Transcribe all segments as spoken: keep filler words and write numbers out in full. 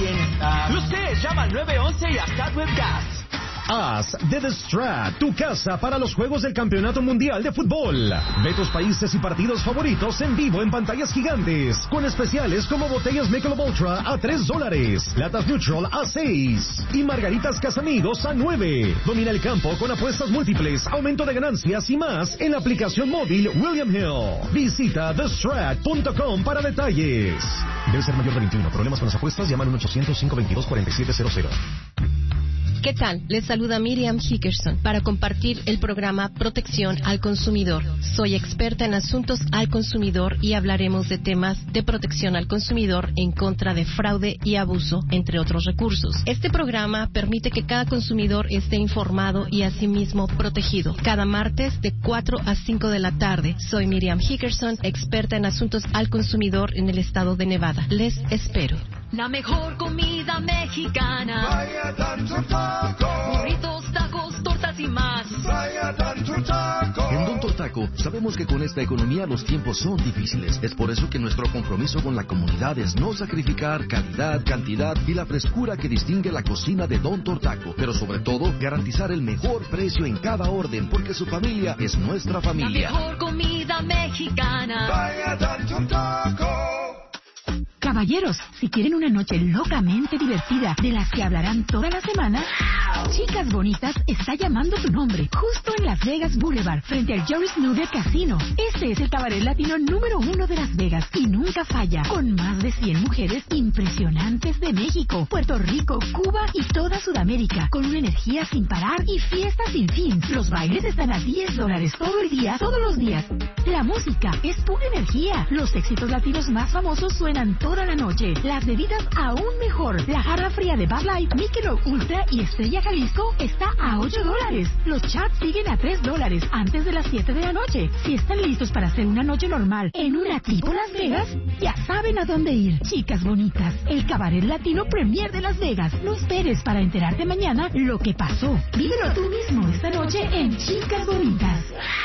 bienestar. Lo sé, llama al nueve once y a Statweb Gas. Haz de The Strat tu casa para los Juegos del Campeonato Mundial de Fútbol. Ve tus países y partidos favoritos en vivo en pantallas gigantes, con especiales como botellas Michelob Ultra a tres dólares, latas Neutral a seis y margaritas Casamigos a nueve. Domina el campo con apuestas múltiples, aumento de ganancias y más en la aplicación móvil William Hill. Visita the strat punto com para detalles. Debe ser mayor de veintiuno. Problemas con las apuestas, llaman al ochocientos, cinco veintidós, cuarenta y siete cero cero. ¿Qué tal? Les saluda Miriam Hickerson para compartir el programa Protección al Consumidor. Soy experta en asuntos al consumidor y hablaremos de temas de protección al consumidor en contra de fraude y abuso, entre otros recursos. Este programa permite que cada consumidor esté informado y asimismo protegido. Cada martes de cuatro a cinco de la tarde. Soy Miriam Hickerson, experta en asuntos al consumidor en el estado de Nevada. Les espero. La mejor comida mexicana. Vaya Don Taco. Burritos, tacos, tortas y más. Vaya Don Taco. En Don Taco sabemos que con esta economía los tiempos son difíciles. Es por eso que nuestro compromiso con la comunidad es no sacrificar calidad, cantidad y la frescura que distingue la cocina de Don Taco. Pero sobre todo, garantizar el mejor precio en cada orden, porque su familia es nuestra familia. La mejor comida mexicana. Vaya Don Taco. Caballeros, si quieren una noche locamente divertida, de las que hablarán toda la semana, Chicas Bonitas está llamando tu nombre, justo en Las Vegas Boulevard, frente al Jerry Snooder Casino. Este es el cabaret latino número uno de Las Vegas y nunca falla, con más de cien mujeres impresionantes de México, Puerto Rico, Cuba y toda Sudamérica, con una energía sin parar y fiestas sin fin. Los bailes están a diez dólares todo el día, todos los días. La música es pura energía. Los éxitos latinos más famosos suenan toda la noche. Las bebidas aún mejor. La jarra fría de Bud Light, Michelob Ultra y Estrella Jalisco está a ocho dólares. Los chats siguen a tres dólares antes de las siete de la noche. Si están listos para hacer una noche normal en una tipo Las Vegas, ya saben a dónde ir. Chicas Bonitas, el cabaret latino premier de Las Vegas. No esperes para enterarte mañana lo que pasó. Vívelo tú mismo esta noche en Chicas Bonitas.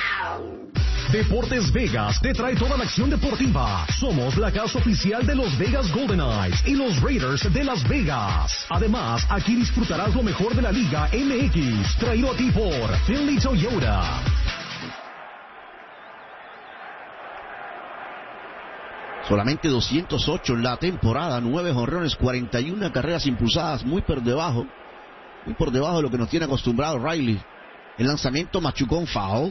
Deportes Vegas te trae toda la acción deportiva. Somos la casa oficial de los Vegas Golden Knights y los Raiders de Las Vegas. Además, aquí disfrutarás lo mejor de la Liga M X, traído a ti por Finley Toyota. Solamente doscientos ocho en la temporada, nueve jonrones, cuarenta y una carreras impulsadas, muy por debajo, muy por debajo de lo que nos tiene acostumbrado Riley. El lanzamiento machucón foul.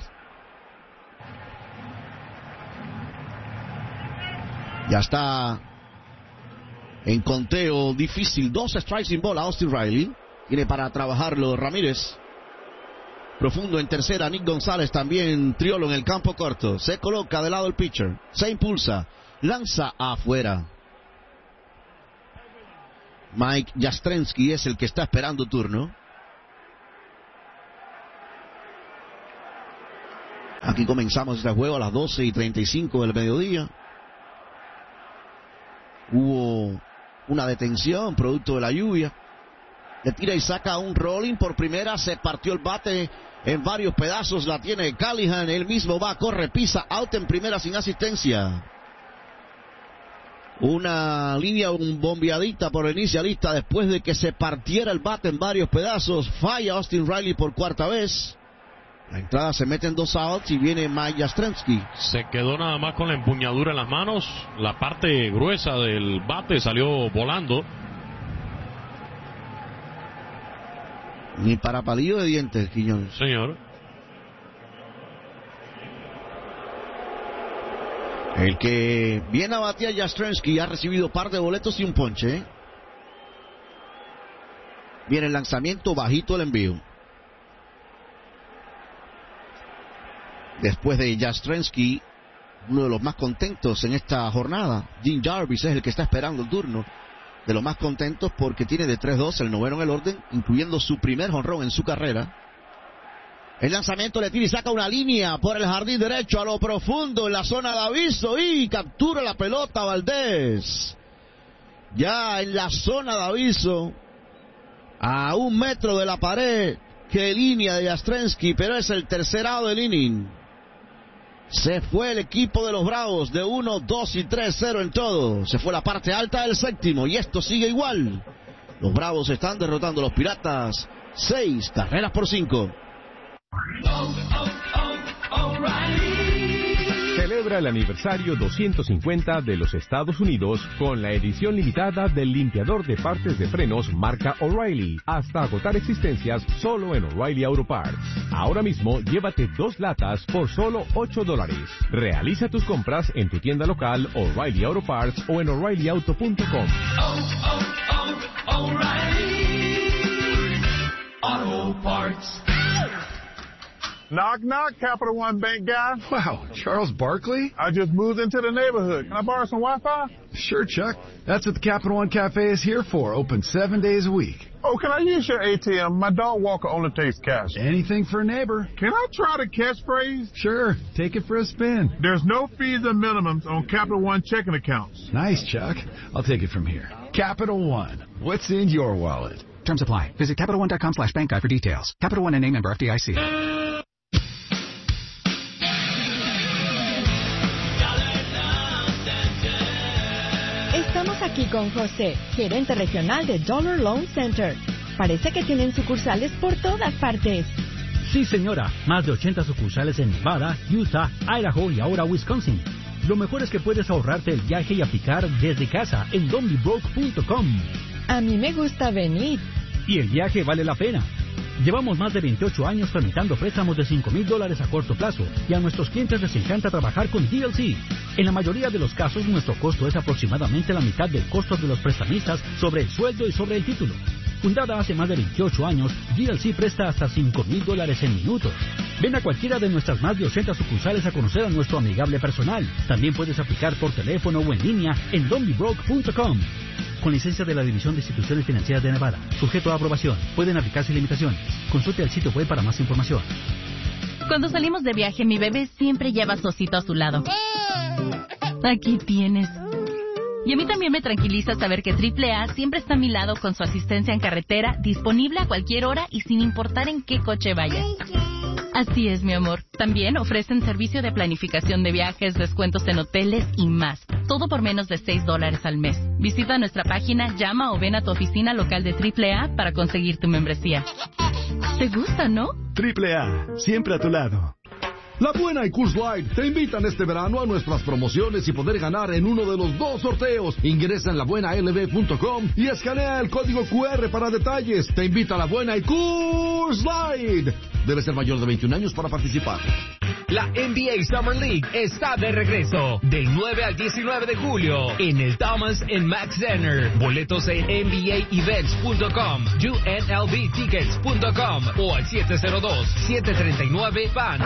Ya está en conteo difícil. Dos strikes sin bola. Austin Riley tiene para trabajarlo Ramírez. Profundo en tercera. Nick González también. Triolo en el campo corto. Se coloca de lado el pitcher. Se impulsa. Lanza afuera. Mike Jastrzemski es el que está esperando turno. Aquí comenzamos este juego a las doce y treinta y cinco del mediodía. Hubo una detención producto de la lluvia. Le tira y saca un rolling por primera. Se partió el bate en varios pedazos. La tiene Callahan. Él mismo va, corre, pisa. Out en primera sin asistencia. Una línea un bombeadita por el inicialista después de que se partiera el bate en varios pedazos. Falla Austin Riley por cuarta vez. La entrada se mete en dos outs y viene Mike Jastrzemski. Se quedó nada más con la empuñadura en las manos. La parte gruesa del bate salió volando. Ni para palillo de dientes, Quiñones. Señor. El que viene a batear Jastrzemski ha recibido par de boletos y un ponche. Viene el lanzamiento, bajito el envío. Después de Jastrzemski, uno de los más contentos en esta jornada, Dean Jarvis es el que está esperando el turno. De los más contentos porque tiene de tres dos, el noveno en el orden, incluyendo su primer jonrón en su carrera. El lanzamiento le tira y saca una línea por el jardín derecho a lo profundo en la zona de aviso y captura la pelota Valdés. Ya en la zona de aviso, a un metro de la pared, qué línea de Jastrzemski, pero es el tercer out del inning. Se fue el equipo de los Bravos de uno, dos y tres cero en todo. Se fue la parte alta del séptimo y esto sigue igual. Los Bravos están derrotando a los Piratas. Seis carreras por cinco. Celebra el aniversario doscientos cincuenta de los Estados Unidos con la edición limitada del limpiador de partes de frenos marca O'Reilly, hasta agotar existencias solo en O'Reilly Auto Parts. Ahora mismo llévate dos latas por solo ocho dólares. Realiza tus compras en tu tienda local O'Reilly Auto Parts o en O'Reilly Auto punto com. Oh, oh, oh, O'Reilly Auto Parts. Knock, knock, Capital One Bank guy. Wow, Charles Barkley? I just moved into the neighborhood. Can I borrow some Wi-Fi? Sure, Chuck. That's what the Capital One Cafe is here for, open seven days a week. Oh, can I use your A T M? My dog walker only takes cash. Anything for a neighbor. Can I try the catchphrase? Sure, take it for a spin. There's no fees and minimums on Capital One checking accounts. Nice, Chuck. I'll take it from here. Capital One. What's in your wallet? Terms apply. Visit Capital One dot com slash bank guide for details. Capital One N A member F D I C. Estamos aquí con José, gerente regional de Dollar Loan Center. Parece que tienen sucursales por todas partes. Sí, señora. Más de ochenta sucursales en Nevada, Utah, Idaho y ahora Wisconsin. Lo mejor es que puedes ahorrarte el viaje y aplicar desde casa en donbybroke punto com. A mí me gusta venir. Y el viaje vale la pena. Llevamos más de veintiocho años tramitando préstamos de cinco mil dólares a corto plazo y a nuestros clientes les encanta trabajar con D L C. En la mayoría de los casos, nuestro costo es aproximadamente la mitad del costo de los prestamistas sobre el sueldo y sobre el título. Fundada hace más de veintiocho años, D L C presta hasta cinco mil dólares en minutos. Ven a cualquiera de nuestras más de ochenta sucursales a conocer a nuestro amigable personal. También puedes aplicar por teléfono o en línea en donbybroke punto com. Con licencia de la División de Instituciones Financieras de Nevada. Sujeto a aprobación. Pueden aplicarse limitaciones. Consulte el sitio web para más información. Cuando salimos de viaje, mi bebé siempre lleva a su osito a su lado. Aquí tienes. Y a mí también me tranquiliza saber que triple A siempre está a mi lado con su asistencia en carretera, disponible a cualquier hora y sin importar en qué coche vayas. Así es, mi amor. También ofrecen servicio de planificación de viajes, descuentos en hoteles y más. Todo por menos de seis dólares al mes. Visita nuestra página, llama o ven a tu oficina local de triple A para conseguir tu membresía. ¿Te gusta, no? triple A, siempre a tu lado. La Buena y Coors Light te invitan este verano a nuestras promociones y poder ganar en uno de los dos sorteos. Ingresa en la buena l b punto com y escanea el código Q R para detalles. Te invita a La Buena y Coors Light. Debe ser mayor de veintiún años para participar. La N B A Summer League está de regreso del nueve al diecinueve de julio en el Thomas and Mack Center. Boletos en N B A events punto com, U N L V tickets punto com o al siete cero dos, siete tres nueve, fans.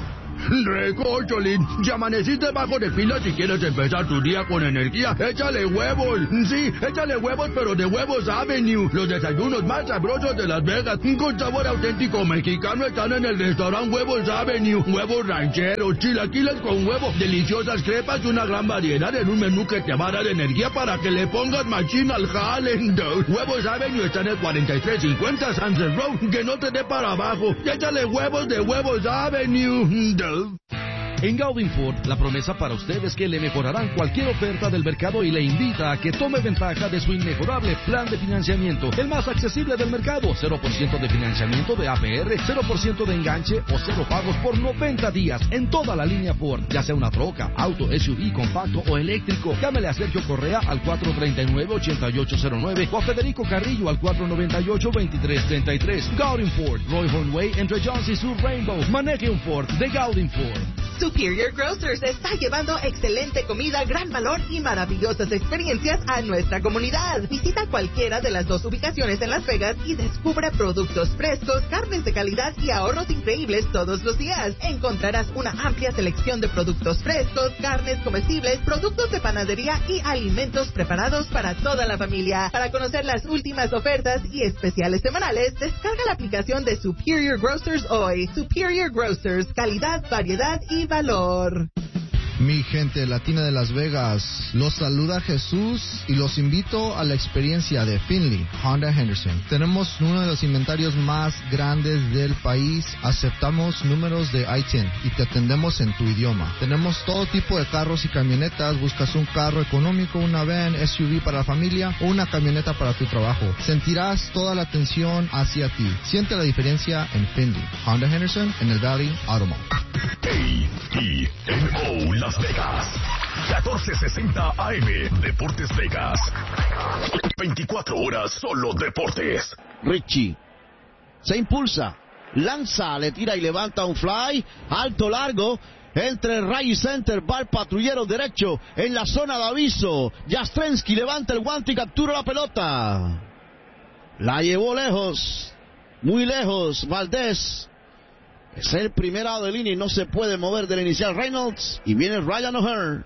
Recocholín, ya amaneciste bajo de pila si quieres empezar tu día con energía. Échale huevos, sí, échale huevos, pero de Huevos Avenue. Los desayunos más sabrosos de Las Vegas, con sabor auténtico mexicano, están en el restaurante Huevos Avenue. Huevos rancheros, chilaquiles con huevo, deliciosas crepas y una gran variedad en un menú que te va a dar energía para que le pongas machín al jale. Huevos Avenue está en el cuarenta y tres cincuenta Sunset Road, que no te dé para abajo. Échale huevos de Huevos Avenue. En Gaudin Ford, la promesa para usted es que le mejorarán cualquier oferta del mercado y le invita a que tome ventaja de su inmejorable plan de financiamiento, el más accesible del mercado. cero por ciento de financiamiento de A P R, cero por ciento de enganche o cero pagos por noventa días en toda la línea Ford, ya sea una troca, auto, S U V, compacto o eléctrico. Llámele a Sergio Correa al cuatro tres nueve, ocho ocho cero nueve o a Federico Carrillo al cuatro nueve ocho, dos tres tres tres. Gaudin Ford, Roy Hornway entre Jones y Sur Rainbow. Maneje un Ford de Gaudin Ford. Superior Grocers está llevando excelente comida, gran valor y maravillosas experiencias a nuestra comunidad. Visita cualquiera de las dos ubicaciones en Las Vegas y descubre productos frescos, carnes de calidad y ahorros increíbles todos los días. Encontrarás una amplia selección de productos frescos, carnes comestibles, productos de panadería y alimentos preparados para toda la familia. Para conocer las últimas ofertas y especiales semanales, descarga la aplicación de Superior Grocers hoy. Superior Grocers, calidad, variedad y valor. Mi gente latina de Las Vegas, los saluda Jesús y los invito a la experiencia de Finley Honda Henderson. Tenemos uno de los inventarios más grandes del país, aceptamos números de I diez y te atendemos en tu idioma. Tenemos todo tipo de carros y camionetas, buscas un carro económico, una van, S U V para la familia o una camioneta para tu trabajo. Sentirás toda la atención hacia ti. Siente la diferencia en Finley Honda Henderson en el Valley Auto Mall. A E M O Las Vegas, catorce sesenta A M, Deportes Vegas. veinticuatro horas solo deportes. Richie se impulsa, lanza, le tira y levanta un fly, alto, largo, entre Ray Center, va el patrullero derecho en la zona de aviso. Jastrensky levanta el guante y captura la pelota. La llevó lejos, muy lejos, Valdés. Es el primer lado de línea y no se puede mover del inicial Reynolds. Y viene Ryan O'Hearn.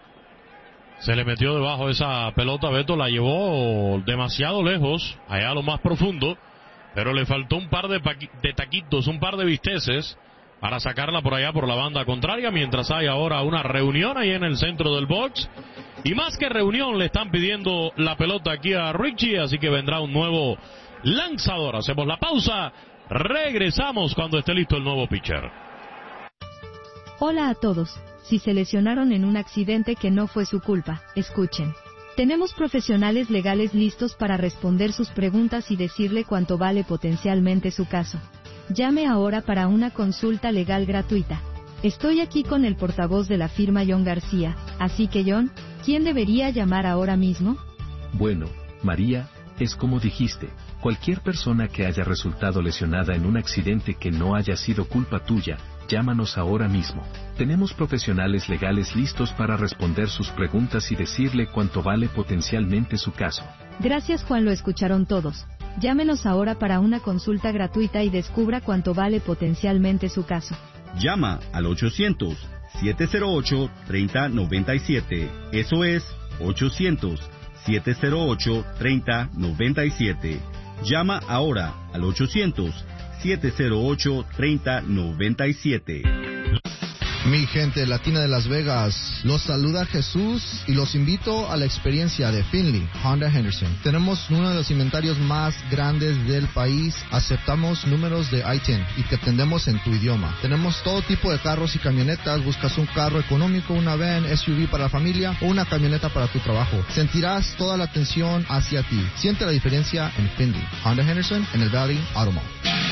Se le metió debajo esa pelota, Beto, la llevó demasiado lejos, allá a lo más profundo, pero le faltó un par de, de taquitos, un par de bisteces para sacarla por allá por la banda contraria, mientras hay ahora una reunión ahí en el centro del box. Y más que reunión, le están pidiendo la pelota aquí a Richie, así que vendrá un nuevo lanzador. Hacemos la pausa. Regresamos cuando esté listo el nuevo pitcher. Hola a todos. Si se lesionaron en un accidente que no fue su culpa, escuchen. Tenemos profesionales legales listos para responder sus preguntas y decirle cuánto vale potencialmente su caso. Llame ahora para una consulta legal gratuita. Estoy aquí con el portavoz de la firma John García, así que John, ¿quién debería llamar ahora mismo? Bueno, María, es como dijiste. Cualquier persona que haya resultado lesionada en un accidente que no haya sido culpa tuya, llámanos ahora mismo. Tenemos profesionales legales listos para responder sus preguntas y decirle cuánto vale potencialmente su caso. Gracias, Juan, lo escucharon todos. Llámenos ahora para una consulta gratuita y descubra cuánto vale potencialmente su caso. Llama al ochocientos, siete cero ocho, tres cero nueve siete. Eso es ochocientos, siete cero ocho, tres cero nueve siete. Llama ahora al ochocientos, siete cero ocho, tres cero nueve siete. Mi gente latina de Las Vegas, los saluda Jesús y los invito a la experiencia de Finley Honda Henderson. Tenemos uno de los inventarios más grandes del país, aceptamos números de I diez y te atendemos en tu idioma. Tenemos todo tipo de carros y camionetas, buscas un carro económico, una van, S U V para la familia o una camioneta para tu trabajo. Sentirás toda la atención hacia ti. Siente la diferencia en Finley Honda Henderson en el Valley Auto Mall.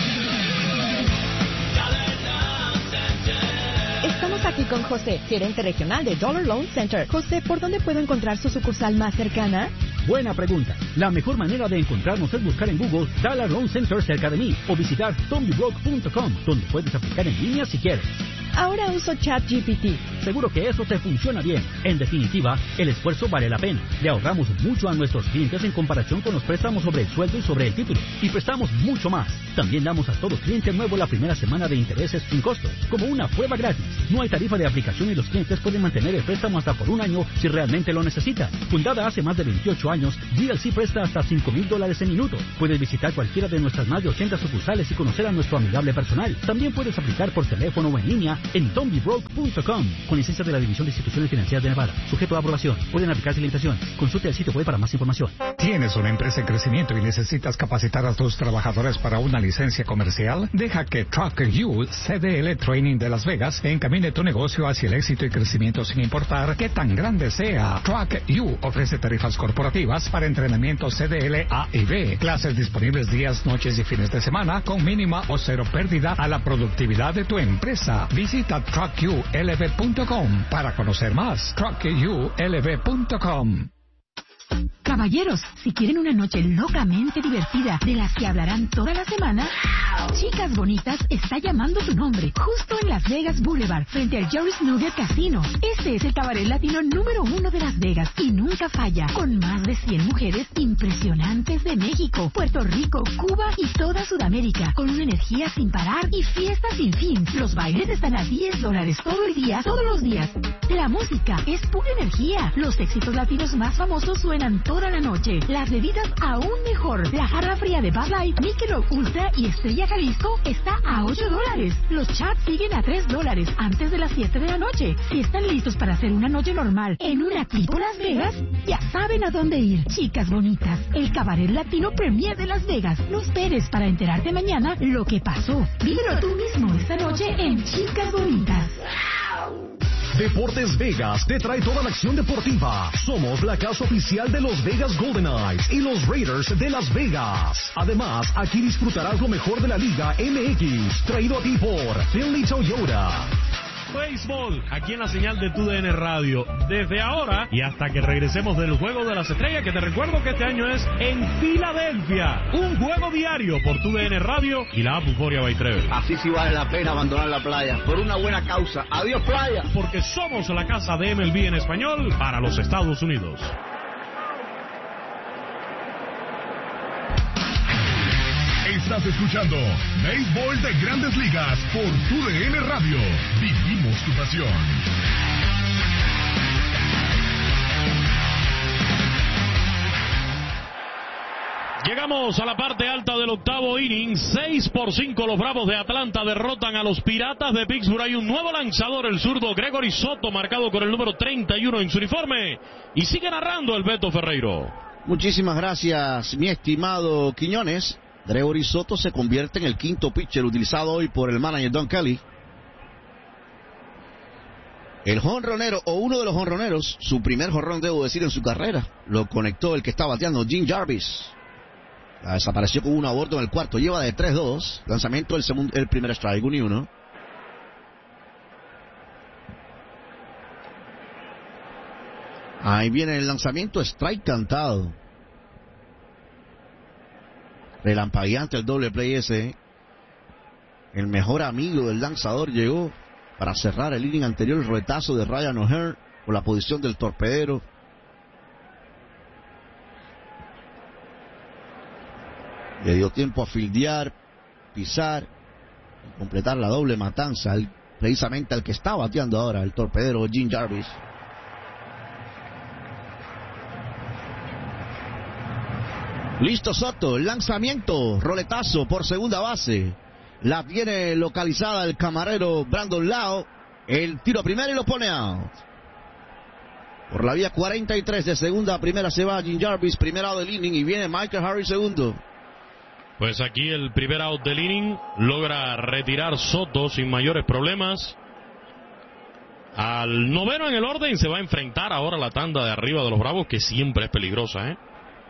Estamos aquí con José, gerente regional de Dollar Loan Center. José, ¿por dónde puedo encontrar su sucursal más cercana? Buena pregunta. La mejor manera de encontrarnos es buscar en Google Dollar Loan Center cerca de mí o visitar tommy brock punto com, donde puedes aplicar en línea si quieres. Ahora uso ChatGPT. Seguro que eso te funciona bien. En definitiva, el esfuerzo vale la pena. Le ahorramos mucho a nuestros clientes en comparación con los préstamos sobre el sueldo y sobre el título. Y prestamos mucho más. También damos a todo cliente nuevo la primera semana de intereses sin costo, como una prueba gratis. No hay tarifa de aplicación y los clientes pueden mantener el préstamo hasta por un año si realmente lo necesitan. Fundada hace más de veintiocho años, D L C presta hasta cinco mil dólares en minuto. Puedes visitar cualquiera de nuestras más de ochenta sucursales y conocer a nuestro amigable personal. También puedes aplicar por teléfono o en línea en tommy brock punto com, con licencia de la División de Instituciones Financieras de Nevada. Sujeto a aprobación. Pueden aplicarse limitaciones. Consulte el sitio web para más información. ¿Tienes una empresa en crecimiento y necesitas capacitar a tus trabajadores para una licencia comercial? Deja que Truck U C D L Training de Las Vegas encamine tu negocio hacia el éxito y crecimiento sin importar qué tan grande sea. Truck U ofrece tarifas corporativas para entrenamiento C D L A y B. Clases disponibles días, noches y fines de semana con mínima o cero pérdida a la productividad de tu empresa. Visita truck u l v punto com para conocer más. truck u l v punto com. Caballeros, si quieren una noche locamente divertida de las que hablarán toda la semana, Chicas Bonitas está llamando tu nombre, justo en Las Vegas Boulevard, frente al Jerry's Nugget Casino. Este es el cabaret latino número uno de Las Vegas y nunca falla, con más de cien mujeres impresionantes de México, Puerto Rico, Cuba y toda Sudamérica, con una energía sin parar y fiesta sin fin. Los bailes están a diez dólares todo el día, todos los días. La música es pura energía. Los éxitos latinos más famosos suenan toda la noche. Las bebidas aún mejor. La jarra fría de Bud Light, Michelob Ultra y Estrella Filadelfia, Jalisco, está a ocho dólares. Los chats siguen a tres dólares antes de las siete de la noche. Si están listos para hacer una noche normal en una tipo Las Vegas, ya saben a dónde ir. Chicas bonitas, el Cabaret Latino Premier de Las Vegas. No esperes para enterarte mañana lo que pasó. Vívelo tú mismo esta noche en Chicas Bonitas. Deportes Vegas te trae toda la acción deportiva. Somos la casa oficial de los Vegas Golden Knights y los Raiders de Las Vegas. Además, aquí disfrutarás lo mejor de la Liga M X, traído a ti por Finley Toyota. Béisbol, aquí en la señal de Tu D N Radio, desde ahora y hasta que regresemos del Juego de las Estrellas, que te recuerdo que este año es en Filadelfia, un juego diario por Tu D N Radio y la app Euphoria by Trevor. Así sí vale la pena abandonar la playa, por una buena causa. Adiós playa. Porque somos la casa de M L B en español para los Estados Unidos. Estás escuchando Béisbol de Grandes Ligas por Tu D N Radio. Vivimos tu pasión. Llegamos a la parte alta del octavo inning. seis por cinco los Bravos de Atlanta derrotan a los Piratas de Pittsburgh. Hay un nuevo lanzador, el zurdo Gregory Soto, marcado con el número treinta y uno en su uniforme. Y sigue narrando el Beto Ferreiro. Muchísimas gracias, mi estimado Quiñones. Gregory Soto se convierte en el quinto pitcher utilizado hoy por el manager Don Kelly. El jonronero, o uno de los jonroneros, su primer jonrón, debo decir, en su carrera, lo conectó el que está bateando, Jim Jarvis. La desapareció con uno a bordo en el cuarto, lleva de tres dos, lanzamiento el, segundo, el primer strike, uno y uno. Ahí viene el lanzamiento, strike cantado. Relampagueante el doble play ese. El mejor amigo del lanzador llegó para cerrar el inning anterior, el ruetazo de Ryan O'Hearn por la posición del torpedero. Le dio tiempo a fildear, pisar y completar la doble matanza, el, precisamente al que está bateando ahora, el torpedero Jim Jarvis. Listo Soto, el lanzamiento, roletazo por segunda base. La tiene localizada el camarero Brandon Lau. El tiro a primera y lo pone out. Por la vía cuarenta y tres de segunda a primera se va Jim Jarvis, primer out del inning, y viene Michael Harris segundo. Pues aquí el primer out del inning logra retirar Soto sin mayores problemas. Al noveno en el orden se va a enfrentar ahora la tanda de arriba de los Bravos, que siempre es peligrosa, ¿eh?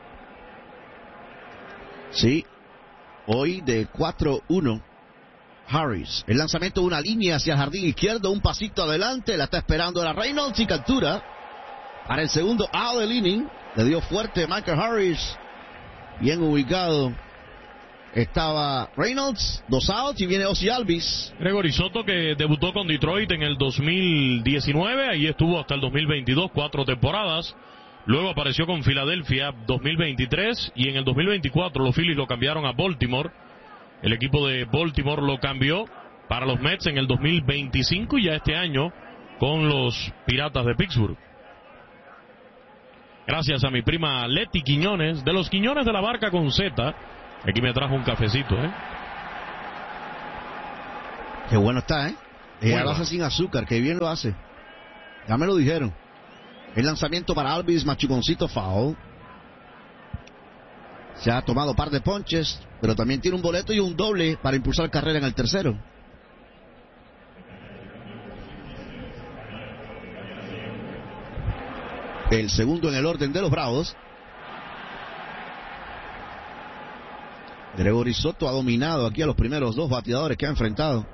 Sí, hoy de cuatro uno, Harris. El lanzamiento de una línea hacia el jardín izquierdo, un pasito adelante, la está esperando la Reynolds y captura. Para el segundo out del inning, le dio fuerte Michael Harris, bien ubicado. Estaba Reynolds, dos outs y viene Ozzie Albies. Gregory Soto, que debutó con Detroit en el dos mil diecinueve, ahí estuvo hasta el dos mil veintidós, cuatro temporadas. Luego apareció con Filadelfia dos mil veintitrés y en el dos mil veinticuatro los Phillies lo cambiaron a Baltimore. El equipo de Baltimore lo cambió para los Mets en el dos mil veinticinco y ya este año con los Piratas de Pittsburgh. Gracias a mi prima Leti Quiñones, de los Quiñones de la Barca con Z. Aquí me trajo un cafecito, ¿eh? Qué bueno está, ¿eh? Ella lo hace sin azúcar, que bien lo hace. Ya me lo dijeron. El lanzamiento para Albies, machuconcito foul. Se ha tomado par de ponches, pero también tiene un boleto y un doble para impulsar carrera en el tercero. El segundo en el orden de los Bravos. Gregory Soto ha dominado aquí a los primeros dos bateadores que ha enfrentado.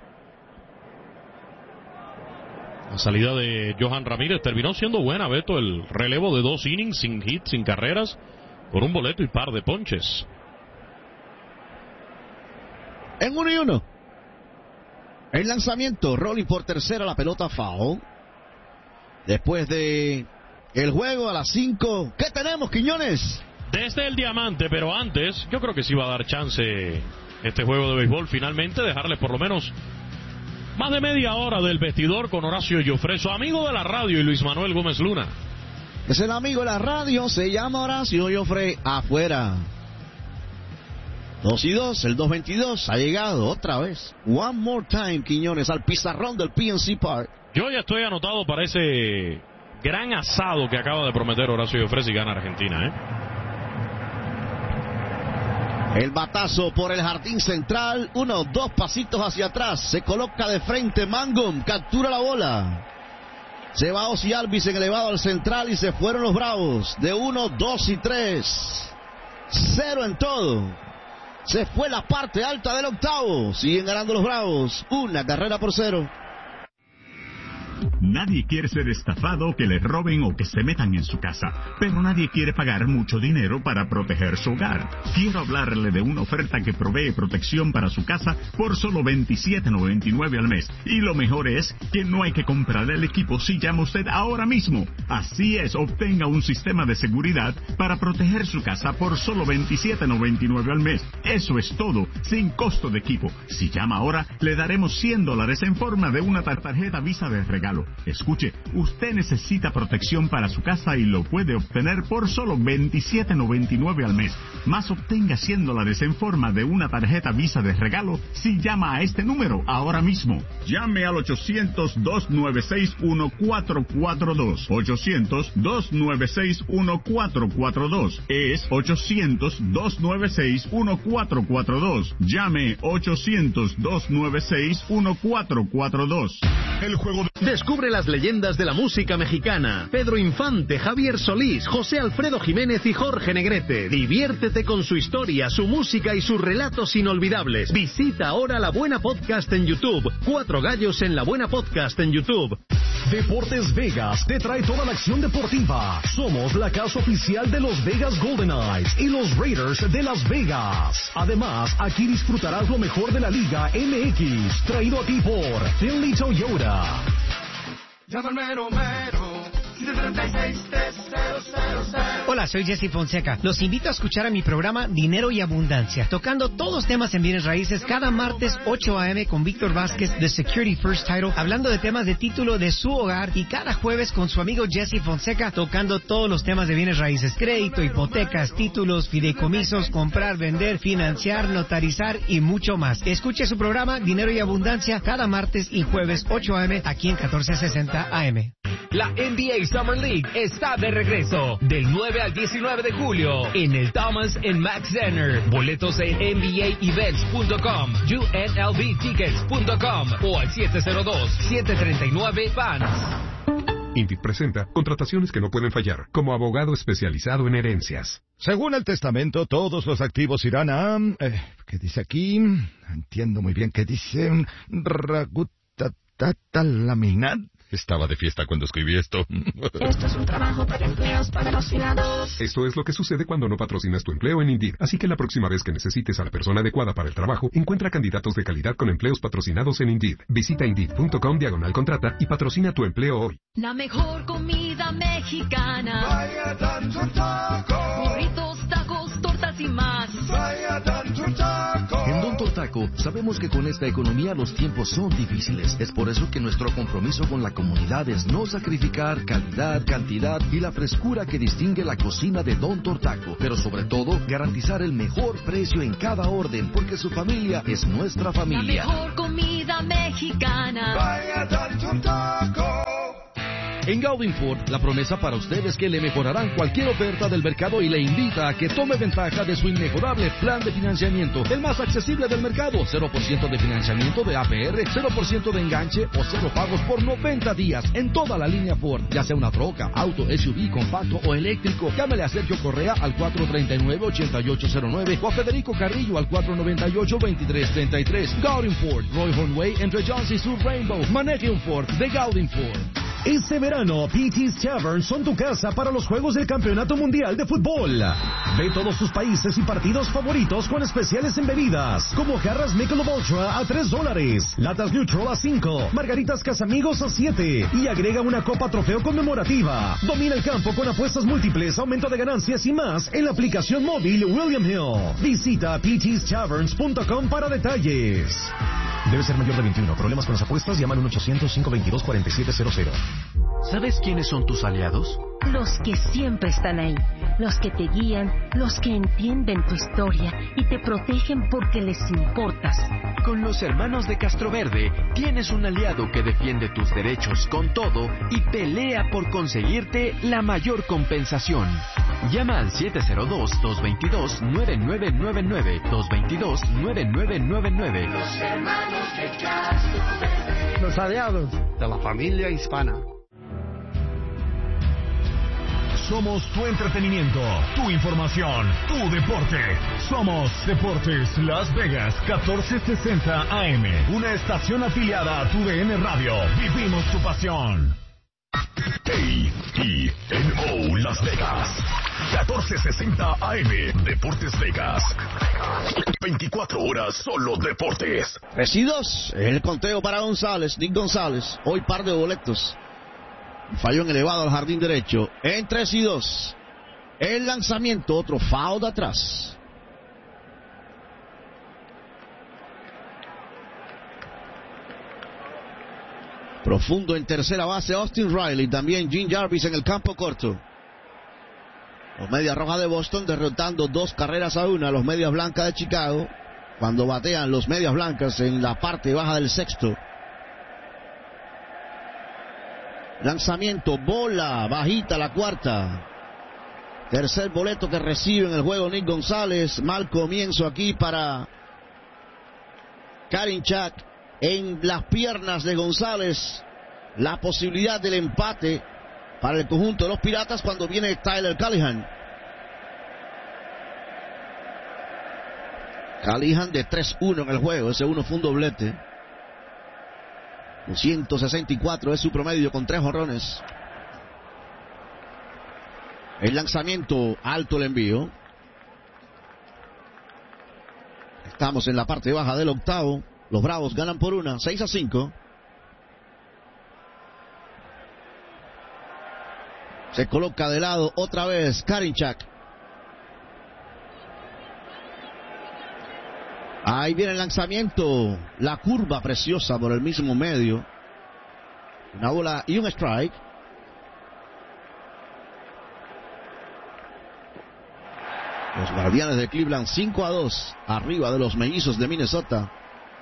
La salida de Johan Ramírez terminó siendo buena, Beto. El relevo de dos innings, sin hits, sin carreras, por un boleto y par de ponches. En uno y uno. El lanzamiento, rolling por tercera, la pelota foul. Después de el juego a las cinco, ¿qué tenemos, Quiñones? Desde el diamante, pero antes, yo creo que sí va a dar chance este juego de béisbol finalmente, dejarles por lo menos más de media hora del vestidor con Horacio Joffre, su amigo de la radio, y Luis Manuel Gómez Luna. Es el amigo de la radio, se llama Horacio Joffre, afuera. Dos y dos, el dos veintidós ha llegado otra vez. One more time, Quiñones, al pizarrón del P N C Park. Yo ya estoy anotado para ese gran asado que acaba de prometer Horacio Joffre si gana Argentina, ¿eh? El batazo por el jardín central, uno, dos pasitos hacia atrás, se coloca de frente Mangum, captura la bola. Se va Ozzie Albies en elevado al central y se fueron los Bravos. De uno, dos y tres. Cero en todo. Se fue la parte alta del octavo. Siguen ganando los Bravos. Una carrera por cero. Nadie quiere ser estafado, que le roben o que se metan en su casa, pero nadie quiere pagar mucho dinero para proteger su hogar. Quiero hablarle de una oferta que provee protección para su casa por solo veintisiete noventa y nueve al mes. Y lo mejor es que no hay que comprar el equipo si llama usted ahora mismo. Así es, obtenga un sistema de seguridad para proteger su casa por solo veintisiete noventa y nueve al mes. Eso es todo, sin costo de equipo. Si llama ahora, le daremos cien dólares en forma de una tarjeta Visa de regalo. Escuche, usted necesita protección para su casa y lo puede obtener por solo veintisiete noventa y nueve al mes. Más obtenga cien dólares en forma de una tarjeta Visa de regalo si llama a este número ahora mismo. Llame al ochocientos, dos nueve seis, uno cuatro cuatro dos. ochocientos, dos nueve seis, uno cuatro cuatro dos. Es ochocientos, dos nueve seis, uno cuatro cuatro dos. Llame ochocientos, dos nueve seis, uno cuatro cuatro dos. El juego de... Descubre las leyendas de la música mexicana. Pedro Infante, Javier Solís, José Alfredo Jiménez y Jorge Negrete. Diviértete con su historia, su música y sus relatos inolvidables. Visita ahora La Buena Podcast en YouTube. Cuatro Gallos en La Buena Podcast en YouTube. Deportes Vegas te trae toda la acción deportiva. Somos la casa oficial de los Vegas Golden Knights y los Raiders de Las Vegas. Además, aquí disfrutarás lo mejor de la Liga M X, traído a ti por Finley Toyota. Llama al mero mero, siete tres seis, tres cero cero cero. Hola, soy Jesse Fonseca. Los invito a escuchar a mi programa Dinero y Abundancia, tocando todos los temas en bienes raíces cada martes ocho a eme con Víctor Vázquez de Security First Title, hablando de temas de título de su hogar, y cada jueves con su amigo Jesse Fonseca tocando todos los temas de bienes raíces: crédito, hipotecas, títulos, fideicomisos, comprar, vender, financiar, notarizar y mucho más. Escuche su programa Dinero y Abundancia cada martes y jueves ocho a eme aquí en catorce sesenta A M. La N B A Summer League está de regreso del nueve al diecinueve de julio en el Thomas and Mack Center. Boletos en N B A events punto com, U N L V tickets punto com o al siete cero dos, siete tres nueve, fans. Indeed presenta contrataciones que no pueden fallar, como abogado especializado en herencias. Según el testamento, todos los activos irán a... Eh, ¿Qué dice aquí? Entiendo muy bien qué dice... Ragutatatalaminat. Estaba de fiesta cuando escribí esto. Esto es un trabajo para empleos patrocinados. Esto es lo que sucede cuando no patrocinas tu empleo en Indeed. Así que la próxima vez que necesites a la persona adecuada para el trabajo, encuentra candidatos de calidad con empleos patrocinados en Indeed. Visita Indeed punto com diagonal contrata y patrocina tu empleo hoy. La mejor comida mexicana. Vaya Tanto Taco. Burritos, tacos, tortas y más. Vaya Tanto Taco. En Don Tortaco sabemos que con esta economía los tiempos son difíciles. Es por eso que nuestro compromiso con la comunidad es no sacrificar calidad, cantidad y la frescura que distingue la cocina de Don Tortaco. Pero sobre todo, garantizar el mejor precio en cada orden, porque su familia es nuestra familia. La mejor comida mexicana. Vaya Tanto Taco. En Gaudin Ford, la promesa para usted es que le mejorarán cualquier oferta del mercado y le invita a que tome ventaja de su inmejorable plan de financiamiento, el más accesible del mercado. cero por ciento de financiamiento de A P R, cero por ciento de enganche o cero pagos por noventa días en toda la línea Ford, ya sea una troca, auto, S U V, compacto o eléctrico. Llámele a Sergio Correa al cuatro tres nueve, ocho ocho cero nueve o a Federico Carrillo al cuatro nueve ocho, dos tres tres tres. Gaudin Ford, Roy Hornway, entre Johns y Sur Rainbow. Maneje un Ford de Gaudin Ford. Este verano, P T's Tavern son tu casa para los Juegos del Campeonato Mundial de Fútbol. Ve todos sus países y partidos favoritos con especiales en bebidas, como jarras Michelob Ultra a tres dólares, latas Neutral a cinco, margaritas Casamigos a siete, y agrega una copa trofeo conmemorativa. Domina el campo con apuestas múltiples, aumento de ganancias y más en la aplicación móvil William Hill. Visita P T's Taverns punto com para detalles. Debe ser mayor de veintiuno. Problemas con las apuestas, llaman al uno ochocientos, cinco veintidós, cuarenta y siete cero cero. ¿Sabes quiénes son tus aliados? Los que siempre están ahí, los que te guían, los que entienden tu historia y te protegen porque les importas. Con los hermanos de Castroverde tienes un aliado que defiende tus derechos con todo y pelea por conseguirte la mayor compensación. Llama al siete cero dos, dos dos dos, nueve nueve nueve nueve, dos dos dos, nueve nueve nueve nueve. Los hermanos de Castroverde. Los aliados de la familia hispana. Somos tu entretenimiento, tu información, tu deporte. Somos Deportes Las Vegas, catorce sesenta A M. Una estación afiliada a tu D N Radio. Vivimos tu pasión. K I N O Las Vegas, catorce sesenta A M. Deportes Vegas. veinticuatro horas solo deportes. tres y dos. El conteo para González, Nick González. Hoy par de boletos. Falló en elevado al jardín derecho. En tres y dos. El lanzamiento, otro foul de atrás. Profundo en tercera base, Austin Riley. También Jim Jarvis en el campo corto. Los Medias Rojas de Boston derrotando dos carreras a una a los Medias Blancas de Chicago. Cuando batean los Medias Blancas en la parte baja del sexto. Lanzamiento, bola, bajita la cuarta. Tercer boleto que recibe en el juego Nick González. Mal comienzo aquí para Karinchak. En las piernas de González la posibilidad del empate para el conjunto de los Piratas cuando viene Tyler Callihan. Callihan de tres uno en el juego. Ese uno fue un doblete. ciento sesenta y cuatro es su promedio con tres jonrones. El lanzamiento, alto el envío. Estamos en la parte baja del octavo. Los Bravos ganan por una, seis a cinco. Se coloca de lado otra vez Karinchak. Ahí viene el lanzamiento. La curva preciosa por el mismo medio. Una bola y un strike. Los Guardianes de Cleveland cinco a dos. Arriba de los Mellizos de Minnesota.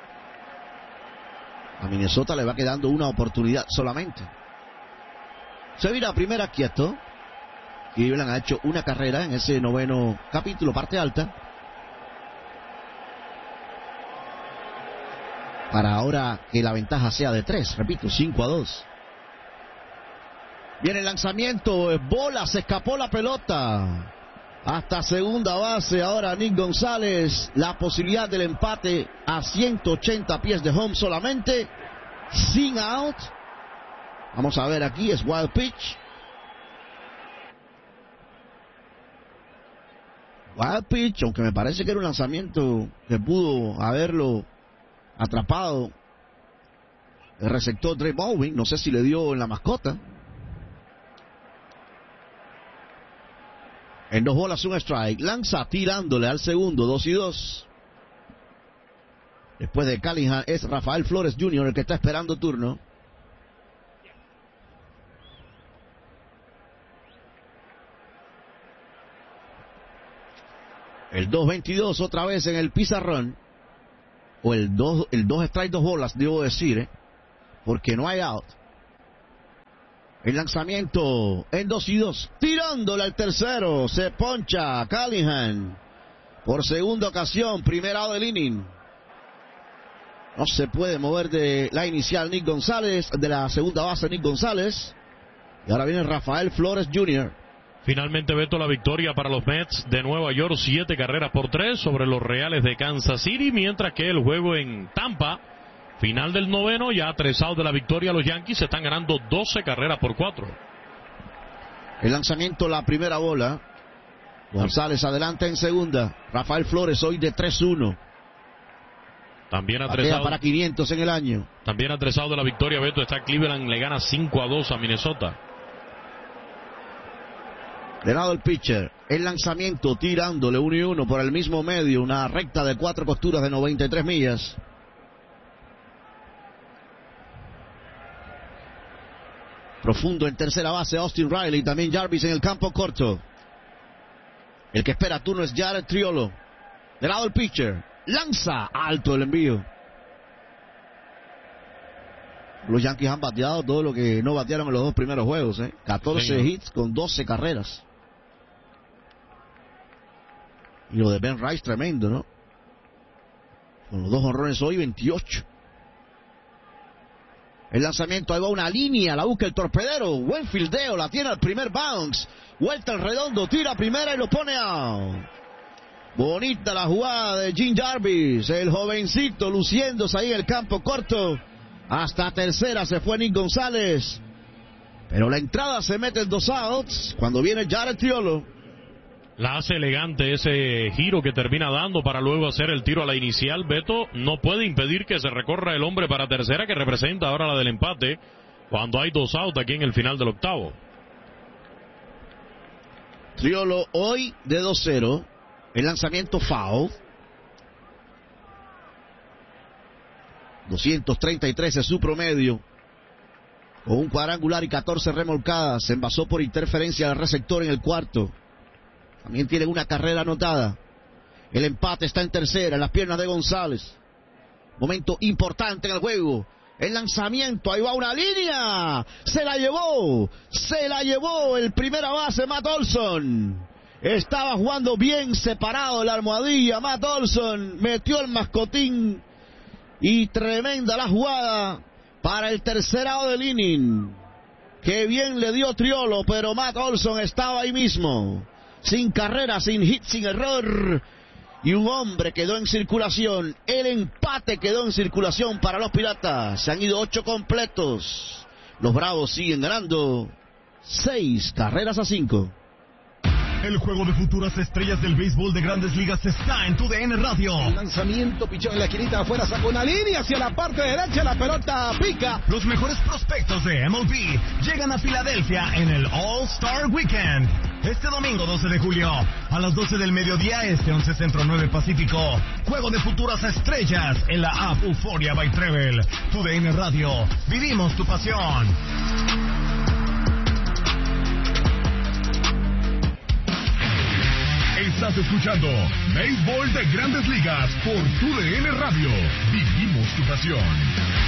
A Minnesota le va quedando una oportunidad solamente. Se vira a primera quieto. Cleveland ha hecho una carrera en ese noveno capítulo, parte alta. Para ahora que la ventaja sea de tres, repito, cinco a dos. Viene el lanzamiento, bola, se escapó la pelota. Hasta segunda base, ahora Nick González, la posibilidad del empate a ciento ochenta pies de home solamente, sin out. Vamos a ver aquí, es wild pitch. Wild pitch, aunque me parece que era un lanzamiento que pudo haberlo atrapado el receptor Dre Baldwin, no sé si le dio en la mascota. En dos bolas un strike, lanza tirándole al segundo, dos y dos. Después de Callihan es Rafael Flores junior el que está esperando turno. El dos veintidós otra vez en el pizarrón. O el dos, el dos strike, dos bolas, debo decir, ¿eh? Porque no hay out. El lanzamiento en dos y dos, tirándole al tercero, se poncha Callihan por segunda ocasión, primer out del inning. No se puede mover de la inicial Nick González, de la segunda base Nick González. Y ahora viene Rafael Flores junior Finalmente, Beto, la victoria para los Mets de Nueva York, siete carreras por tres sobre los Reales de Kansas City, mientras que el juego en Tampa, final del noveno, ya tres outs de la victoria, los Yankees se están ganando doce carreras por cuatro. El lanzamiento, la primera bola. González adelante en segunda. Rafael Flores hoy de tres uno. También atresado para quinientos en el año. También atresado de la victoria, Beto, está Cleveland, le gana cinco a dos a Minnesota. De lado el pitcher, el lanzamiento tirándole uno y uno por el mismo medio, una recta de cuatro costuras de noventa y tres millas. Profundo en tercera base, Austin Riley. También Jarvis en el campo corto. El que espera turno es Jared Triolo. De lado el pitcher. Lanza alto el envío. Los Yankees han bateado todo lo que no batearon en los dos primeros juegos. ¿eh? catorce Señor. Hits con doce carreras. Y lo de Ben Rice tremendo, ¿no? Con los dos jonrones hoy, veintiocho. El lanzamiento, ahí va una línea, la busca el torpedero. Buen fildeo, la tiene al primer bounce. Vuelta al redondo, tira primera y lo pone out. Bonita la jugada de Jim Jarvis, el jovencito luciéndose ahí en el campo corto. Hasta tercera se fue Nick González. Pero la entrada se mete en dos outs cuando viene Jared Triolo. La hace elegante ese giro que termina dando para luego hacer el tiro a la inicial. Beto no puede impedir que se recorra el hombre para tercera, que representa ahora la del empate, cuando hay dos outs aquí en el final del octavo. Triolo hoy de dos cero. El lanzamiento foul. doscientos treinta y tres es su promedio. Con un cuadrangular y catorce remolcadas. Se envasó por interferencia del receptor en el cuarto. También tiene una carrera anotada. El empate está en tercera, en las piernas de González. Momento importante en el juego. El lanzamiento, ahí va una línea. Se la llevó. Se la llevó el primera base, Matt Olson. Estaba jugando bien separado la almohadilla. Matt Olson metió el mascotín. Y tremenda la jugada para el tercer out del inning. Qué bien le dio Triolo, pero Matt Olson estaba ahí mismo. Sin carrera, sin hit, sin error. Y un hombre quedó en circulación. El empate quedó en circulación para los Piratas. Se han ido ocho completos. Los Bravos siguen ganando seis carreras a cinco. El juego de futuras estrellas del béisbol de Grandes Ligas está en tu D N Radio. El lanzamiento, pichón en la esquinita afuera, sacó una línea hacia la parte derecha, la pelota pica. Los mejores prospectos de M L B llegan a Filadelfia en el All-Star Weekend. Este domingo doce de julio, a las doce del mediodía este, once centro, nueve pacífico. Juego de futuras estrellas en la app Euphoria by Treble. Tu D N Radio, vivimos tu pasión. Estás escuchando Béisbol de Grandes Ligas por tu D N Radio. Vivimos tu pasión.